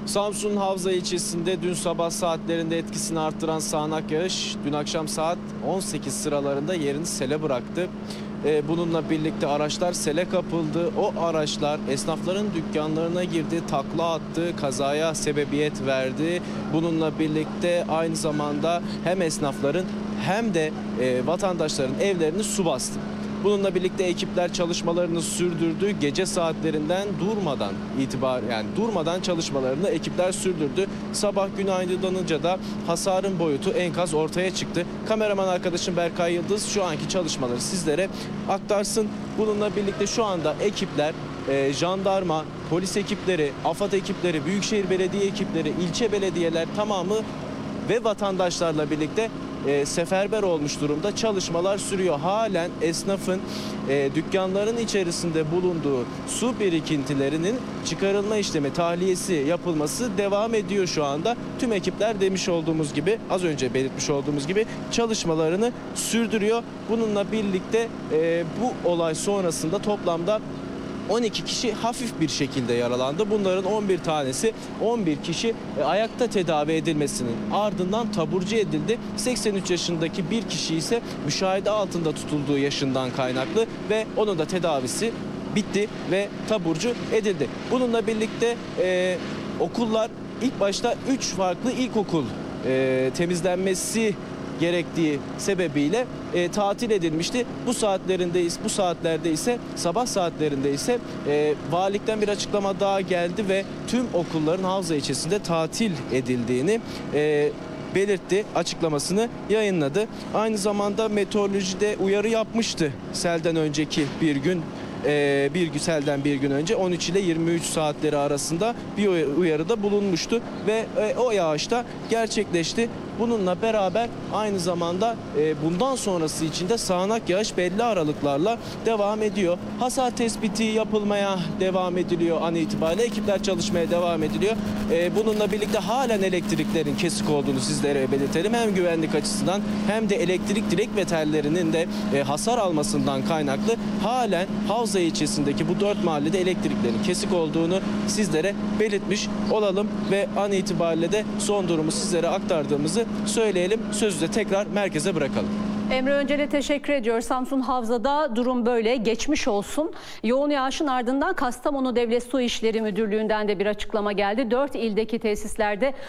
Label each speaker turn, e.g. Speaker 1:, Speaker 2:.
Speaker 1: Samsun'un Havza ilçesinde dün sabah saatlerinde etkisini arttıran sağanak yağış dün akşam saat 18 sıralarında yerini sele bıraktı. Bununla birlikte araçlar sele kapıldı. O araçlar esnafların dükkanlarına girdi, takla attı, kazaya sebebiyet verdi. Bununla birlikte aynı zamanda hem esnafların hem de vatandaşların evlerini su bastı. Bununla birlikte ekipler çalışmalarını sürdürdü. Gece saatlerinden durmadan çalışmalarını ekipler sürdürdü. Sabah gün aydınlanınca da hasarın boyutu enkaz ortaya çıktı. Kameraman arkadaşım Berkay Yıldız şu anki çalışmaları sizlere aktarsın. Bununla birlikte şu anda ekipler, jandarma, polis ekipleri, AFAD ekipleri, Büyükşehir Belediye ekipleri, ilçe belediyeler tamamı ve vatandaşlarla birlikte seferber olmuş durumda. Çalışmalar sürüyor. Halen esnafın dükkanların içerisinde bulunduğu su birikintilerinin çıkarılma işlemi, tahliyesi yapılması devam ediyor şu anda. Tüm ekipler demiş olduğumuz gibi, az önce belirtmiş olduğumuz gibi çalışmalarını sürdürüyor. Bununla birlikte bu olay sonrasında toplamda 12 kişi hafif bir şekilde yaralandı. Bunların 11 kişi ayakta tedavi edilmesinin ardından taburcu edildi. 83 yaşındaki bir kişi ise müşahede altında tutulduğu yaşından kaynaklı ve onun da tedavisi bitti ve taburcu edildi. Bununla birlikte okullar ilk başta 3 farklı ilkokul temizlenmesi gerektiği sebebiyle tatil edilmişti. Bu saatlerde ise sabah saatlerinde ise valilikten bir açıklama daha geldi ve tüm okulların Havza ilçesinde tatil edildiğini belirtti, açıklamasını yayınladı. Aynı zamanda meteorolojide uyarı yapmıştı selden önceki bir gün. Selden bir gün önce 13 ile 23 saatleri arasında bir uyarıda bulunmuştu ve o yağış da gerçekleşti. Bununla beraber aynı zamanda bundan sonrası için de sağanak yağış belli aralıklarla devam ediyor. Hasar tespiti yapılmaya devam ediliyor an itibariyle. Ekipler çalışmaya devam ediliyor. Bununla birlikte halen elektriklerin kesik olduğunu sizlere belirtelim. Hem güvenlik açısından hem de elektrik direk ve tellerinin de hasar almasından kaynaklı halen Havza ilçesindeki bu 4 mahallede elektriklerin kesik olduğunu sizlere belirtmiş olalım ve an itibariyle de son durumu sizlere aktardığımızı söyleyelim. Sözü de tekrar merkeze bırakalım.
Speaker 2: Emre Öncel'e teşekkür ediyor. Samsun Havza'da durum böyle. Geçmiş olsun. Yoğun yağışın ardından Kastamonu Devlet Su İşleri Müdürlüğü'nden de bir açıklama geldi. 4 ildeki tesislerde